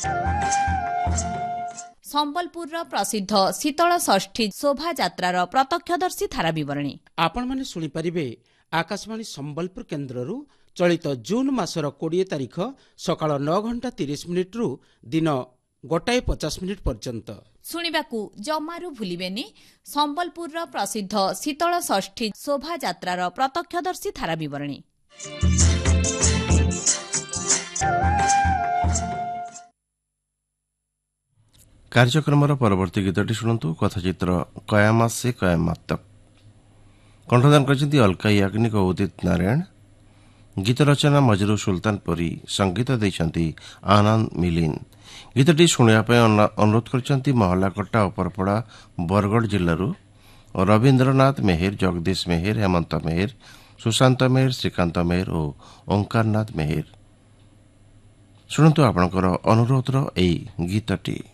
ସମ୍ବଲପୁରର ପ୍ରସିଦ୍ଧ ଶୀତଳ ଷଷ୍ଠୀ ଶୋଭାଯାତ୍ରାର ପ୍ରତ୍ୟକ୍ଷଦର୍ଶୀ ଧାରା ବିବରଣୀ ଆପଣମାନେ ଶୁଣିପାରିବେ ଆକାଶବାଣୀ ସମ୍ବଲପୁର କେନ୍ଦ୍ରରୁ ଚଳିତ ଜୁନ୍ ମାସର 20 ତାରିଖ ସକାଳ 9:30 ଦିନ 1:50 ପର୍ଯ୍ୟନ୍ତ। ଶୁଣିବାକୁ ଜମାରୁ ଭୁଲିବେନି ସମ୍ବଲପୁରର ପ୍ରସିଦ୍ଧ ଶୀତଳ ଷଷ୍ଠୀ ଶୋଭାଯାତ୍ରାର ପ୍ରତ୍ୟକ୍ଷଦର୍ଶୀ ଧାରା ବିବରଣୀ। କାର୍ଯ୍ୟକ୍ରମର ପରବର୍ତ୍ତୀ ଗୀତଟି ଶୁଣନ୍ତୁ। କଥାଚିତ୍ର କୟାମାତ ସେ କୟାମାତ ତକ୍। କଣ୍ଠଦାନ କରିଛନ୍ତି ଅଲକା ୟାଗ୍ନିକ ଓ ଉଦିତ ନାରାୟଣ। ଗୀତ ରଚନା ମଜରୁ ସୁଲତାନପୁରୀ। ସଙ୍ଗୀତ ଦେଇଛନ୍ତି ଆନନ୍ଦ ମିଲିନ। ଗୀତଟି ଶୁଣିବା ପାଇଁ ଅନୁରୋଧ କରିଛନ୍ତି ମହଲାକଟା ଅପରପଡ଼ା ବରଗଡ଼ ଜିଲ୍ଲାରୁ ରବୀନ୍ଦ୍ରନାଥ ମେହେର, ଜଗଦୀଶ ମେହେର, ହେମନ୍ତ ମେହେର, ସୁଶାନ୍ତ ମେହେର, ଶ୍ରୀକାନ୍ତ ମେହେର ଓ ଓଙ୍କାରନାଥ ମେହେର। ଶୁଣନ୍ତୁ ଆପଣଙ୍କର ଅନୁରୋଧର ଏହି ଗୀତଟି।